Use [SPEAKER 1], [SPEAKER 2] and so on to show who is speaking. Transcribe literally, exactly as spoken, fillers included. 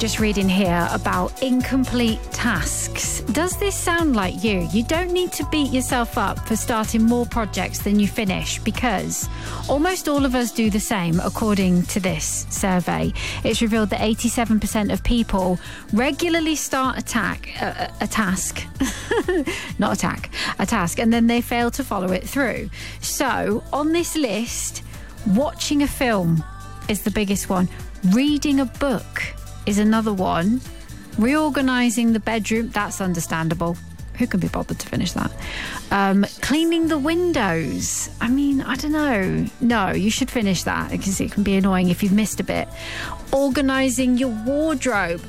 [SPEAKER 1] just reading here about incomplete tasks. Does this sound like you? You don't need to beat yourself up for starting more projects than you finish, because almost all of us do the same, according to this survey. It's revealed that eighty-seven percent of people regularly start attack, uh, a task, not attack, a task, and then they fail to follow it through. So on this list, watching a film is the biggest one. Reading a book is another one. Reorganising the bedroom, that's understandable. Who can be bothered to finish that? Um, cleaning the windows. I mean, I don't know. No, you should finish that because it can be annoying if you've missed a bit. Organising your wardrobe.